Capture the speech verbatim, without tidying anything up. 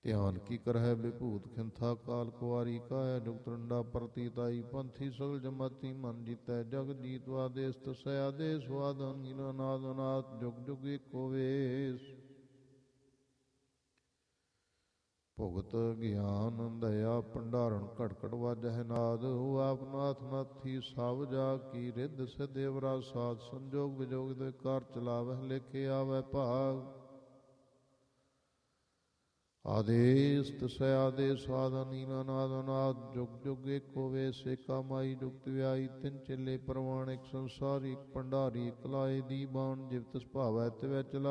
ਧਿਆਨ ਕੀ ਕਰਹਿ ਵਿਭੂਤ ਖਿੰਥਾ ਕਾਲ ਕੁਆਰੀ ਕਾਇ ਜੁਗਤਰੰਡਾ ਪ੍ਰਤੀਤਾਈ ਪੰਥੀ ਸਗਲ ਜਮਾਤੀ ਮਨ ਜੀਤੈ ਜਗ ਜੀਤ ਆਦੇਸ ਤਸੈ ਆਦੇਸ ਵਾਦਨ ਨੀਲਨਾਦ ਅਨਾਥ ਜੁਗ ਜੁਗ ਏਕੋ ਵੇਸ। ਭੁਗਤ ਗਿਆਨ ਦਇਆ ਭੰਡਾਰਨ ਘਟ ਘਟ ਵਾਜਹਿ ਨਾਦ ਉਹ ਆਪ ਨਾਥ ਨਾਥੀ ਸਭ ਜਾ ਕੀ ਰਿੱਧ ਸਿਧ ਅਵਰਾ ਸਾਧ ਸੰਜੋਗ ਵਿਜੋਗ ਦੇ ਕਾਰ ਚਲਾਵਹਿ ਲੇਖੇ ਆਵੈ ਭਾਗ। ਆਦੇਸ ਤਸੈ ਆਦੇਸ ਵਾਦਨ ਨੀਲਨਾਦ ਅਨਾਦ ਜੁਗ ਜੁਗ ਏਕੋ ਵੇਸ। ਏਕਾ ਮਾਈ ਜੁਗਤ ਵਿਆਈ ਤਿੰਨ ਚੇਲੇ ਪ੍ਰਵਾਣ ਇੱਕ ਸੰਸਾਰੀ ਇੱਕ ਭੰਡਾਰੀ ਇੱਕ ਲਾਏ ਦੀ ਬਾਣ ਜਿਵ ਤਿਸ ਭਾਵੈ ਤਿਵੈ ਚਲਾ